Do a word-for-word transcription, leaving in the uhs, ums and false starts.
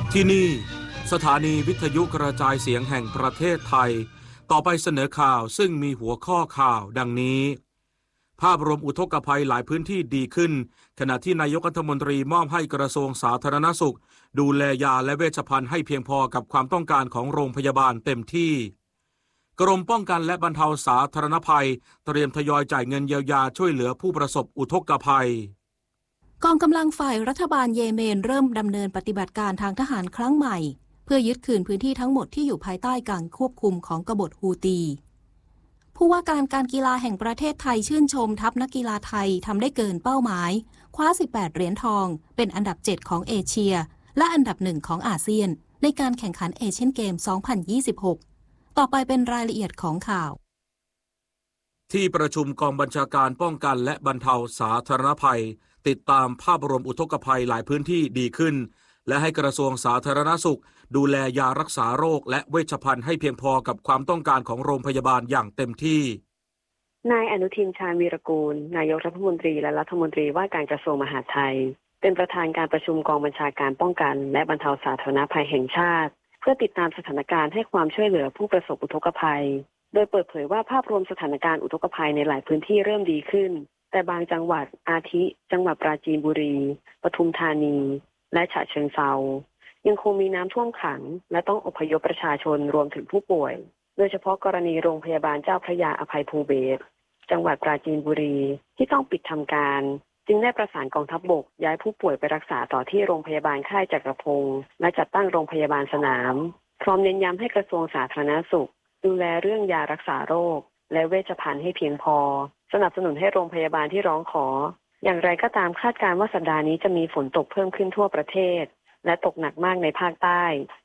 ที่นี่สถานีวิทยุกระจายเสียงแห่งประเทศไทยต่อไปเสนอข่าวซึ่งมีหัวข้อข่าวดังนี้ภาพรวมอุทกภัยหลายพื้นที่ดีขึ้นขณะที่นายกรัฐมนตรีมอบให้กระทรวงสาธารณสุขดูแลยาและเวชภัณฑ์ให้เพียงพอกับความต้องการของโรงพยาบาลเต็มที่กรมป้องกันและบรรเทาสาธารณภัยเตรียมทยอยจ่ายเงินเยียวยาช่วยเหลือผู้ประสบอุทกภัยกองกำลังฝ่ายรัฐบาลเยเมนเริ่มดำเนินปฏิบัติการทางทหารครั้งใหม่เพื่อยึดคืนพื้นที่ทั้งหมดที่อยู่ภายใต้การควบคุมของกบฏฮูตีผู้ว่าการการกีฬาแห่งประเทศไทยชื่นชมทัพนักกีฬาไทยทำได้เกินเป้าหมายคว้าสิบแปดเหรียญทองเป็นอันดับเจ็ดของเอเชียและอันดับหนึ่งของอาเซียนในการแข่งขันเอเชียนเกม สองพันยี่สิบหก ต่อไปเป็นรายละเอียดของข่าวที่ประชุมกองบัญชาการป้องกันและบรรเทาสาธารณภัยติดตามภาพรวมอุทกภัยหลายพื้นที่ดีขึ้นและให้กระทรวงสาธารณสุขดูแลยารักษาโรคและเวชภัณฑ์ให้เพียงพอกับความต้องการของโรงพยาบาลอย่างเต็มที่นายอนุทินชาญวีรกูลนายกรัฐมนตรีและรัฐมนตรีว่าการกระทรวงมหาดไทยเป็นประธานการประชุมกองบัญชาการป้องกันและบรรเทาสาธารณภัยแห่งชาติเพื่อติดตามสถานการณ์ให้ความช่วยเหลือผู้ประสบอุทกภัยโดยเปิดเผยว่าภาพรวมสถานการณ์อุทกภัยในหลายพื้นที่เริ่มดีขึ้นแต่บางจังหวัดอาทิจังหวัดปราจีนบุรีปทุมธานีและฉะเชิงเทรายังคงมีน้ำท่วมขังและต้องอพยพประชาชนรวมถึงผู้ป่วยโดยเฉพาะกรณีโรงพยาบาลเจ้าพระยาอภัยภูเบศรจังหวัดปราจีนบุรีที่ต้องปิดทำการจึงได้ประสานกองทัพบกย้ายผู้ป่วยไปรักษาต่อที่โรงพยาบาลค่ายจักรพงศ์และจัดตั้งโรงพยาบาลสนามพร้อมเน้นย้ำให้กระทรวงสาธารณสุขดูแลเรื่องยารักษาโรคและเวชภัณฑ์ให้เพียงพอสนับสนุนให้โรงพยาบาลที่ร้องขออย่างไรก็ตามคาดการณ์ว่าสัปดาห์นี้จะมีฝนตกเพิ่มขึ้นทั่วประเทศและตกหนักมากในภาคใต้